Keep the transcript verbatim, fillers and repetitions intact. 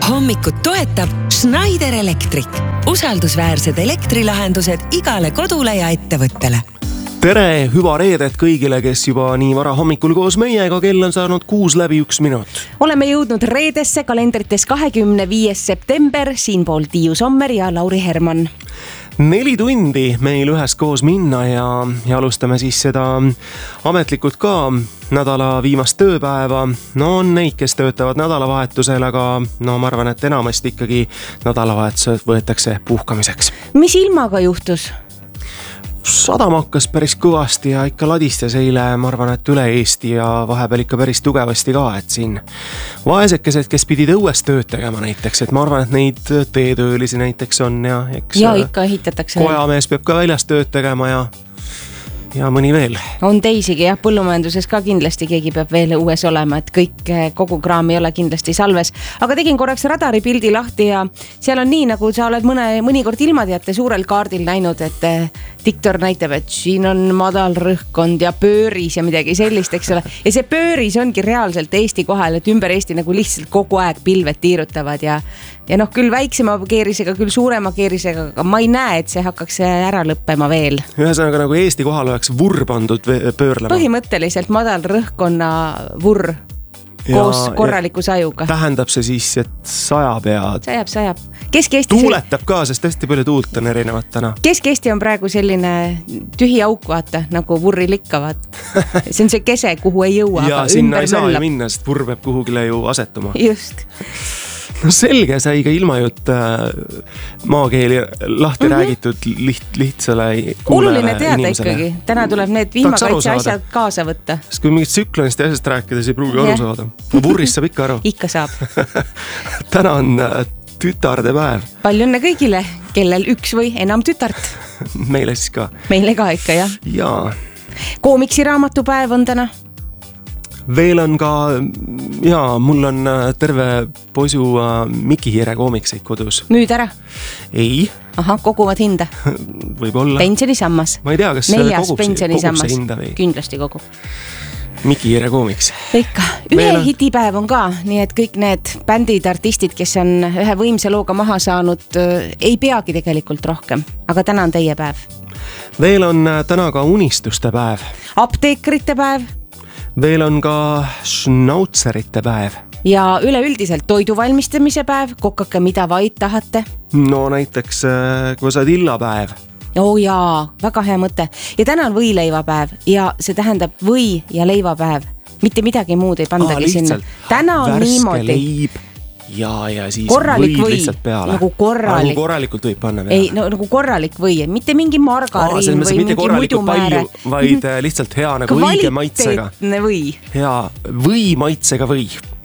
Hommikut toetab Schneider Electric. Usaldusväärsed elektrilahendused igale kodule ja ettevõttele. Tere, hüva reedet kõigile, kes juba nii vara hommikul koos meiega, kell on saanud kuus läbi üks minut. Oleme jõudnud reedesse, kalendrites kahekümne viies september, siinpool Tiiu Sommer ja Lauri Herman. Neli tundi meil üheskoos minna ja, ja alustame siis seda ametlikult ka nädala viimast tööpäeva. No on neid, kes töötavad nädalavahetusel, aga no ma arvan, et enamasti ikkagi nädalavahetused võetakse puhkamiseks. Mis ilmaga juhtus? Sadama hakkas päris kõvasti ja ikka ladistas eile, ma arvan, et üle Eesti ja vahepeal ikka päris tugevasti ka, et siin vaesekesed, kes pidid õues tööd tegema näiteks, et ma arvan, et neid teetöölisi näiteks on ja eks ja ikka ehitatakse. Kojamees peab ka väljas tööd tegema ja ja mõni veel. On teisigi jah, põllumajanduses ka kindlasti keegi peab veel uues olema, et kõik kogu kraam ei ole kindlasti salves. Aga tegin korraks radari pildi lahti ja seal on nii, nagu sa oled mõne, mõnikord ilmateate suurel kaardil näinud, et diktor näitab, et siin on madal rõhkkond ja pööris ja midagi sellist, eks ole. Ja see pööris ongi reaalselt Eesti kohal, et ümber Eesti nagu lihtsalt kogu aeg pilved tiirutavad ja ja noh, küll väiksema keerisega, küll suurema keerisega, aga ma ei näe, et see hakkaks ära lõppema veel. Ühesõnaga nagu Eesti kohal oleks vurr pandud pöörlema. Põhimõtteliselt madal rõhkkonna vurr koos ja, korraliku sajuga. Tähendab see siis, et sajab ja... Sajab, sajab. Kesk-Eesti tuuletab ka, sest hästi palju tuult on erinevat täna. Kesk-Eesti on praegu selline tühi auk, vaata, nagu vurri likkavad. See on see kese, kuhu ei jõua. Ja sinna ei saa ju minna, sest vurr peab kuhugile ju asetuma. Just. No selge, sai ka ilmajutt maakeeli lahti mm -hmm. räägitud liht, lihtsale kuulele oluline teada inimesele. Ikkagi. Täna tuleb need vihmakaitse asjad kaasa võtta. Sest kui mingit tsüklonist ja asjast rääkides ei pruugi aru saada. Vurrist saab ikka aru. Ikka saab. Täna on tütarde päev. Palju õnne kõigile, kellel üks või enam tütart. Meile siis ka. Meile ka ikka, jah. Jaa. Koomiksi raamatupäev on täna. Veel on ka, jaa, mul on terve poisu Mikihiire koomikseid kodus. Müüd ära? Ei. Aha, koguvad hinda? Võib-olla. Pensionisammas? Ma ei tea, kas Neljas kogub, pensionisammas. kogub see hinda või? Kindlasti kogub. Mikihiire koomiks. Ikka. Ühe on... hitipäev on ka, nii et kõik need bändid, artistid, kes on ühe võimsa looga maha saanud, ei peagi tegelikult rohkem. Aga täna on teie päev. Veel on täna ka unistuste päev. Apteekrite päev. Veel on ka schnauzerite päev. Ja üleüldiselt toidu valmistamise päev, kokake mida vaid tahate. No näiteks, kui sa illapäev. Oo jaa, väga hea mõte. Ja täna on võileivapäev ja see tähendab või ja leivapäev. Mitte midagi muud ei pandagi Aa, sinna. Täna on värske niimoodi. Leib. Ja, ja siis korralik võid või, lihtsalt peale. Nagu korralik. Nagu korralikult võib panna peale. Ei, no, nagu korralik või, mitte mingi margariin Aa, või mingi muidu määre. Vaid lihtsalt hea nagu õige maitsega. Kvaliteetne või. Hea või maitsega või.